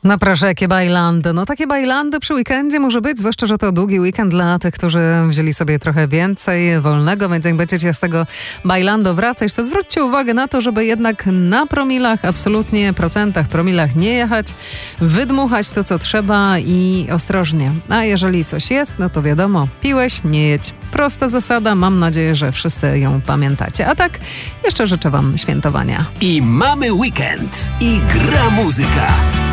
No proszę, jakie bajlandy. No takie bajlandy przy weekendzie może być, zwłaszcza, że to długi weekend dla tych, którzy wzięli sobie trochę więcej wolnego, więc jak będziecie z tego bajlandu wracać, to zwróćcie uwagę na to, żeby jednak na promilach, absolutnie promilach nie jechać, wydmuchać to, co trzeba i ostrożnie. A jeżeli coś jest, no to wiadomo, piłeś, nie jedź. Prosta zasada, mam nadzieję, że wszyscy ją pamiętacie. A tak, jeszcze życzę wam świętowania. I mamy weekend. I gra muzyka.